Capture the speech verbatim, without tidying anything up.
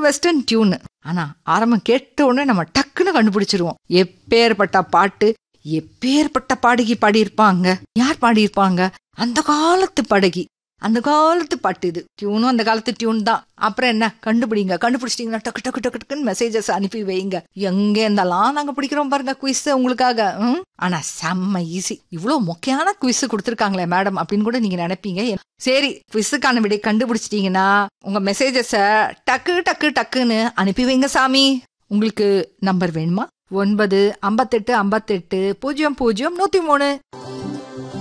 Western tune. ஆனா ஆரம்பம் கேட்ட உடனே நம்ம டக்குன்னு கண்டுபிடிச்சிருவோம். எப்பேற்பட்ட பாட்டு, எப்பேற்பட்ட பாடகி பாடியிருப்பாங்க, யார் பாடியிருப்பாங்க? அந்த காலத்து பாடகி, அந்த காலத்து பாட்டு. இது டியூனும் அந்த காலத்து டியூன் தான். அப்புறம் என்ன, கண்டுபிடிங்க. கண்டுபிடிச்சிட்டீங்கன்னா டக்கு டக்கு டக்கு டக்குன்னு மெசேஜஸ் அனுப்பி வைங்க. எங்க இருந்தாலும் நாங்க பிடிக்கிறோம் பாருங்க குவிஸ் உங்களுக்காக. ஆனா செம்ம ஈஸி. இவ்வளவு மொக்கையான குவிஸ் கொடுத்துருக்காங்களே மேடம் அப்படின்னு கூட நீங்க நினைப்பீங்க. சரி, குவிஸுக்கான விடை கண்டுபிடிச்சிட்டீங்கன்னா உங்க மெசேஜஸ டக்கு டக்கு டக்குன்னு அனுப்பி வைங்க சாமி. உங்களுக்கு நம்பர் வேணுமா? ஒன்பது ஐம்பத்தெட்டு ஐம்பத்தெட்டு பூஜ்ஜியம் பூஜ்ஜியம் நூத்தி மூணு.